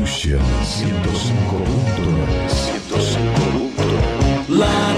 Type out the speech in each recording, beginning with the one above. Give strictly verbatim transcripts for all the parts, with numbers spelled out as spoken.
Evolution ciento cinco punto nueve. ciento cinco punto nueve. La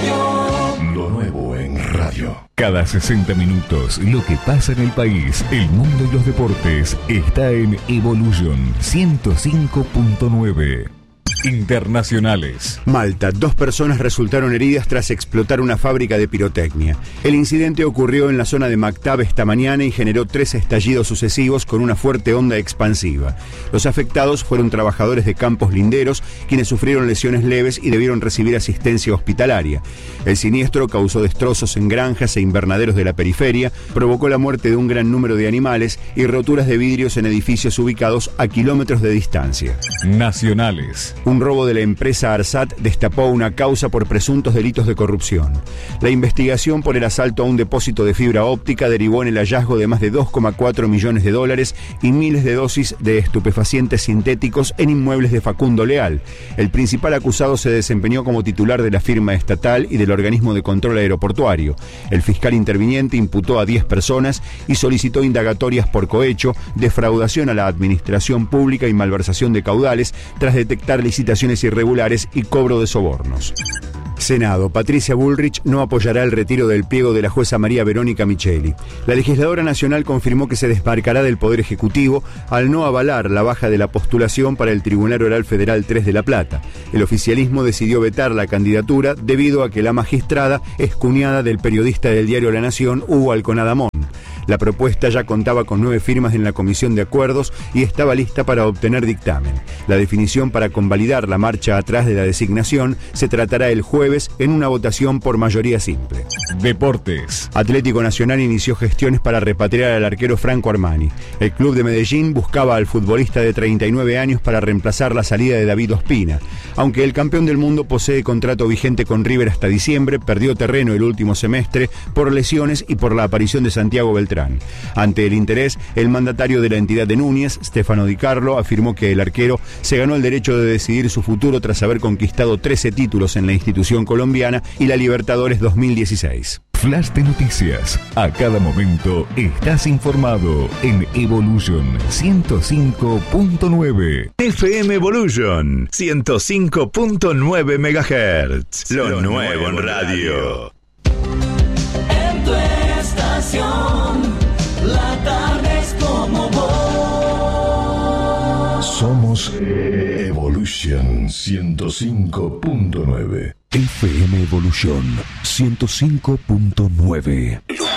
radio. Lo nuevo en radio. Cada sesenta minutos, lo que pasa en el país, el mundo y los deportes está en Evolution ciento cinco punto nueve. Internacionales. Malta. Dos personas resultaron heridas tras explotar una fábrica de pirotecnia. El incidente ocurrió en la zona de Maktab esta mañana y generó tres estallidos sucesivos con una fuerte onda expansiva. Los afectados fueron trabajadores de campos linderos, quienes sufrieron lesiones leves y debieron recibir asistencia hospitalaria. El siniestro causó destrozos en granjas e invernaderos de la periferia, provocó la muerte de un gran número de animales y roturas de vidrios en edificios ubicados a kilómetros de distancia. Nacionales. Un robo de la empresa Arsat destapó una causa por presuntos delitos de corrupción. La investigación por el asalto a un depósito de fibra óptica derivó en el hallazgo de más de dos coma cuatro millones de dólares y miles de dosis de estupefacientes sintéticos en inmuebles de Facundo Leal. El principal acusado se desempeñó como titular de la firma estatal y del organismo de control aeroportuario. El fiscal interviniente imputó a diez personas y solicitó indagatorias por cohecho, defraudación a la administración pública y malversación de caudales tras detectar licitaciones irregulares y cobro de sobornos. Senado. Patricia Bullrich no apoyará el retiro del pliego de la jueza María Verónica Micheli. La legisladora nacional confirmó que se desmarcará del Poder Ejecutivo al no avalar la baja de la postulación para el Tribunal Oral Federal tres de La Plata. El oficialismo decidió vetar la candidatura debido a que la magistrada es cuñada del periodista del diario La Nación, Hugo Alconadamón. La propuesta ya contaba con nueve firmas en la Comisión de Acuerdos y estaba lista para obtener dictamen. La definición para convalidar la marcha atrás de la designación se tratará el jueves en una votación por mayoría simple. Deportes. Atlético Nacional inició gestiones para repatriar al arquero Franco Armani. El club de Medellín buscaba al futbolista de treinta y nueve años para reemplazar la salida de David Ospina. Aunque el campeón del mundo posee contrato vigente con River hasta diciembre, perdió terreno el último semestre por lesiones y por la aparición de Santiago Beltrán. Ante el interés, el mandatario de la entidad de Núñez, Stefano Di Carlo, afirmó que el arquero se ganó el derecho de decidir su futuro tras haber conquistado trece títulos en la institución colombiana y la Libertadores dos mil dieciséis. Flash de noticias. A cada momento estás informado en Evolution ciento cinco punto nueve. F M Evolution ciento cinco punto nueve megahertz. Lo, Lo nuevo en radio. En tu estación, la tarde es como vos. Somos Evolution ciento cinco punto nueve. F M Evolution ciento cinco punto nueve.